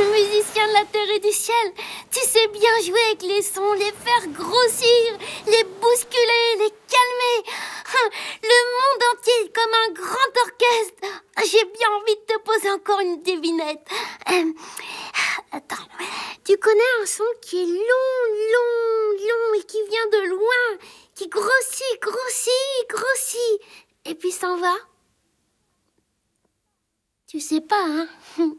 musicien de la terre et du ciel, tu sais bien jouer avec les sons, les faire grossir, les bousculer, les calmer. Le monde entier est comme un grand orchestre. J'ai bien envie de te poser encore une devinette. Attends, tu connais un son qui est long et qui vient de loin, qui grossit, et puis s'en va? Tu sais pas, hein?